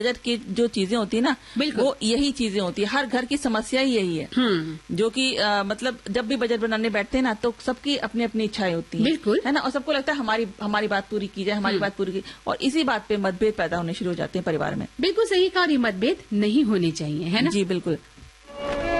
Budget की जो चीजें होती है ना, वो यही चीजें होती है। हर घर की समस्या ही यही है, जो कि मतलब जब भी बजट बनाने बैठते हैं ना, तो सबकी अपनी अपनी इच्छाएं होती हैं, बिल्कुल है ना, और सबको लगता है हमारी बात पूरी की जाए, हमारी बात पूरी की, और इसी बात पे मतभेद पैदा होने शुरू हो जाते हैं परिवार में। बिल्कुल सही कहा, और ये मतभेद नहीं होने चाहिए, है ना? जी बिल्कुल।